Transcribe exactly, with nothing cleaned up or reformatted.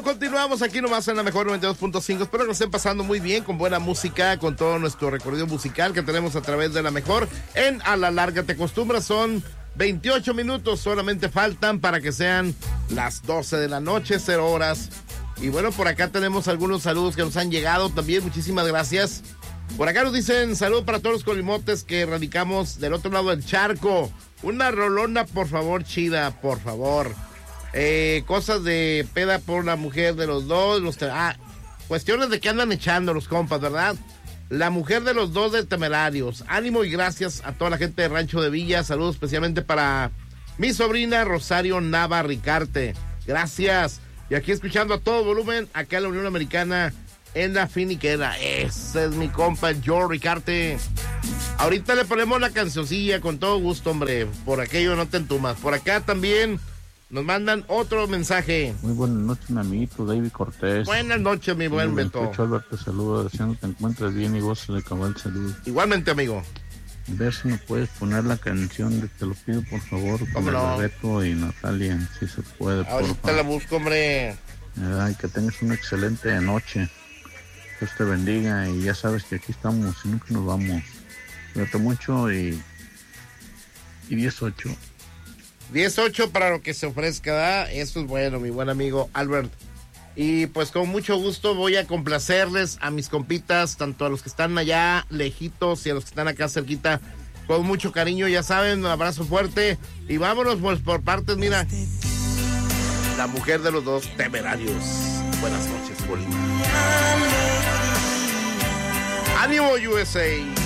continuamos aquí nomás en la mejor noventa y dos punto cinco. Espero que lo estén pasando muy bien, con buena música, con todo nuestro recorrido musical que tenemos a través de la mejor en A la Larga Te Acostumbras. Son veintiocho minutos, solamente faltan para que sean las doce de la noche, cero horas. Y bueno, por acá tenemos algunos saludos que nos han llegado también, muchísimas gracias. Por acá nos dicen, salud para todos los colimotes que radicamos del otro lado del charco. Una rolona, por favor, chida, por favor. Eh, cosas de peda por la mujer de los dos, los te- ah, cuestiones de que andan echando los compas, ¿verdad? La mujer de los dos de Temerarios. Ánimo y gracias a toda la gente de Rancho de Villa. Saludos especialmente para mi sobrina Rosario Nava Ricarte. Gracias. Y aquí escuchando a todo volumen, acá en la Unión Americana, en la finiquera. Ese es mi compa, Joe Ricarte. Ahorita le ponemos la cancioncilla con todo gusto, hombre. Por aquello no te entumas. Por acá también nos mandan otro mensaje. Muy buenas noches, mi amiguito David Cortés. Buenas noches, mi buen Beto. Albert te saluda, deseando que te encuentres bien y goces de cabal salud. Igualmente, amigo. A ver si me puedes poner la canción de Te lo pido, por favor, con no? Beto y Natalia, si se puede, Ahorita porfa. la busco, hombre. Ay, que tengas una excelente noche. Dios te bendiga y ya sabes que aquí estamos y nunca nos vamos. Cuídate mucho y... y diez ocho. diez ocho para lo que se ofrezca, ¿da? Eso es bueno, mi buen amigo Albert. Y pues con mucho gusto voy a complacerles a mis compitas, tanto a los que están allá lejitos y a los que están acá cerquita, con mucho cariño, ya saben, un abrazo fuerte. Y vámonos pues por partes, mira. La mujer de los dos Temerarios. Buenas noches, Bolívar. ¡Ánimo, U S A!